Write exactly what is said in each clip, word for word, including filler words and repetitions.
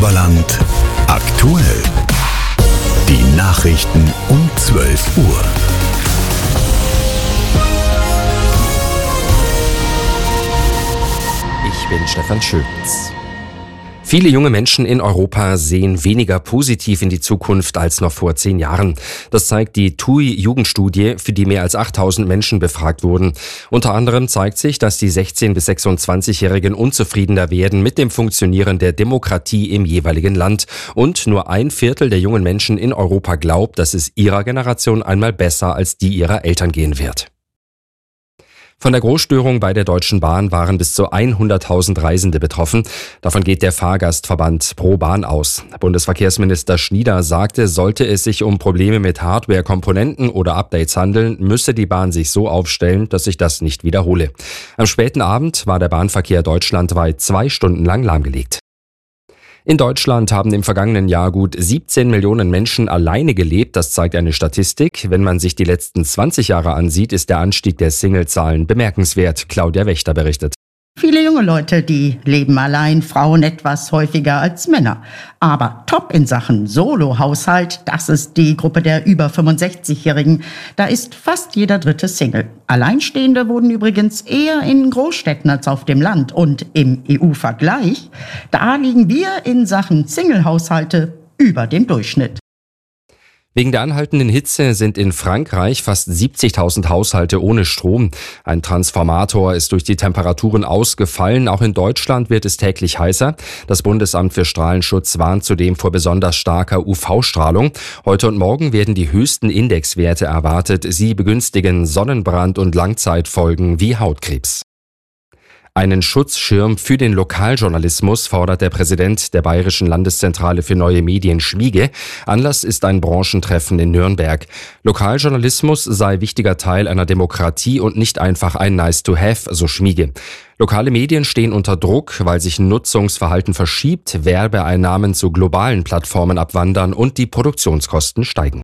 Oberland aktuell. Die Nachrichten um zwölf Uhr. Ich bin Stefan Schütz. Viele junge Menschen in Europa sehen weniger positiv in die Zukunft als noch vor zehn Jahren. Das zeigt die T U I-Jugendstudie, für die mehr als achttausend Menschen befragt wurden. Unter anderem zeigt sich, dass die sechzehn- bis sechsundzwanzigjährigen unzufriedener werden mit dem Funktionieren der Demokratie im jeweiligen Land. Und nur ein Viertel der jungen Menschen in Europa glaubt, dass es ihrer Generation einmal besser als die ihrer Eltern gehen wird. Von der Großstörung bei der Deutschen Bahn waren bis zu hunderttausend Reisende betroffen. Davon geht der Fahrgastverband ProBahn aus. Bundesverkehrsminister Schnieder sagte, sollte es sich um Probleme mit Hardware-Komponenten oder Updates handeln, müsse die Bahn sich so aufstellen, dass sich das nicht wiederhole. Am späten Abend war der Bahnverkehr deutschlandweit zwei Stunden lang lahmgelegt. In Deutschland haben im vergangenen Jahr gut siebzehn Millionen Menschen alleine gelebt. Das zeigt eine Statistik. Wenn man sich die letzten zwanzig Jahre ansieht, ist der Anstieg der Singlezahlen bemerkenswert. Claudia Wächter berichtet. Viele junge Leute, die leben allein, Frauen etwas häufiger als Männer. Aber top in Sachen Solo-Haushalt, das ist die Gruppe der über fünfundsechzigjährigen. Da ist fast jeder dritte Single. Alleinstehende wurden übrigens eher in Großstädten als auf dem Land. Und im E U-Vergleich, da liegen wir in Sachen Single-Haushalte über dem Durchschnitt. Wegen der anhaltenden Hitze sind in Frankreich fast siebzigtausend Haushalte ohne Strom. Ein Transformator ist durch die Temperaturen ausgefallen. Auch in Deutschland wird es täglich heißer. Das Bundesamt für Strahlenschutz warnt zudem vor besonders starker U V-Strahlung. Heute und morgen werden die höchsten Indexwerte erwartet. Sie begünstigen Sonnenbrand und Langzeitfolgen wie Hautkrebs. Einen Schutzschirm für den Lokaljournalismus fordert der Präsident der Bayerischen Landeszentrale für neue Medien, Schmiege. Anlass ist ein Branchentreffen in Nürnberg. Lokaljournalismus sei wichtiger Teil einer Demokratie und nicht einfach ein Nice-to-have, so Schmiege. Lokale Medien stehen unter Druck, weil sich Nutzungsverhalten verschiebt, Werbeeinnahmen zu globalen Plattformen abwandern und die Produktionskosten steigen.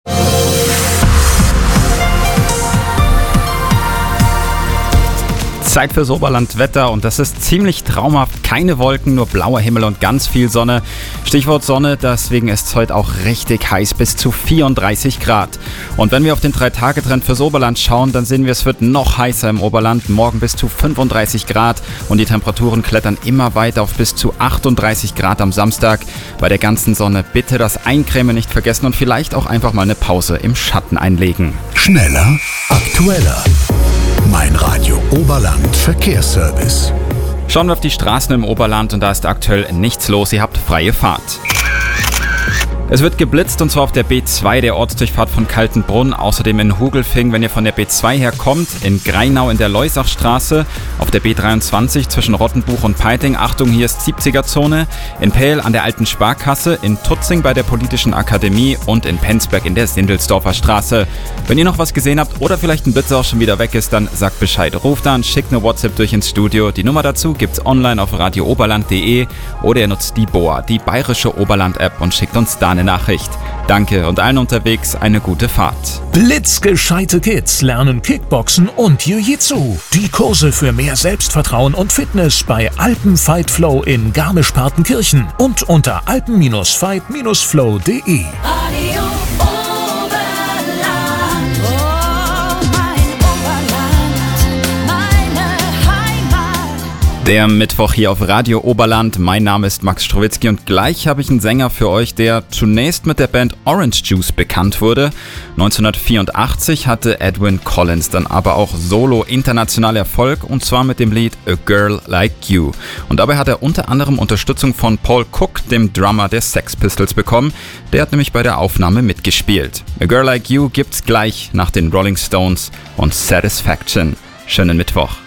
Zeit fürs Oberlandwetter und das ist ziemlich traumhaft. Keine Wolken, nur blauer Himmel und ganz viel Sonne. Stichwort Sonne, deswegen ist es heute auch richtig heiß, bis zu vierunddreißig Grad. Und wenn wir auf den drei Tage Trend fürs Oberland schauen, dann sehen wir, es wird noch heißer im Oberland. Morgen bis zu fünfunddreißig Grad und die Temperaturen klettern immer weiter auf bis zu achtunddreißig Grad am Samstag. Bei der ganzen Sonne bitte das Eincremen nicht vergessen und vielleicht auch einfach mal eine Pause im Schatten einlegen. Schneller, aktueller. Mein Radio Oberland Verkehrsservice. Schauen wir auf die Straßen im Oberland und da ist aktuell nichts los. Ihr habt freie Fahrt. Es wird geblitzt und zwar auf der B zwei, der Ortsdurchfahrt von Kaltenbrunn, außerdem in Hugelfing, wenn ihr von der B zwei herkommt, in Greinau in der Leusachstraße, auf der B dreiundzwanzig zwischen Rottenbuch und Peiting, Achtung, hier ist siebziger-Zone, in Pähl an der Alten Sparkasse, in Tutzing bei der Politischen Akademie und in Penzberg in der Sindelsdorfer Straße. Wenn ihr noch was gesehen habt oder vielleicht ein Blitzer auch schon wieder weg ist, dann sagt Bescheid. Ruft an, schickt eine WhatsApp durch ins Studio. Die Nummer dazu gibt's online auf radio oberland punkt de oder ihr nutzt die B O A, die Bayerische Oberland-App und schickt uns da eine Nachricht. Danke und allen unterwegs eine gute Fahrt. Blitzgescheite Kids lernen Kickboxen und Jiu-Jitsu. Die Kurse für mehr Selbstvertrauen und Fitness bei Alpen Fight Flow in Garmisch-Partenkirchen und unter alpen Fight Flow punkt de. Der Mittwoch hier auf Radio Oberland. Mein Name ist Max Strowitzki und gleich habe ich einen Sänger für euch, der zunächst mit der Band Orange Juice bekannt wurde. neunzehnhundertvierundachtzig hatte Edwyn Collins dann aber auch solo international Erfolg und zwar mit dem Lied A Girl Like You. Und dabei hat er unter anderem Unterstützung von Paul Cook, dem Drummer der Sex Pistols, bekommen. Der hat nämlich bei der Aufnahme mitgespielt. A Girl Like You gibt's gleich nach den Rolling Stones und Satisfaction. Schönen Mittwoch.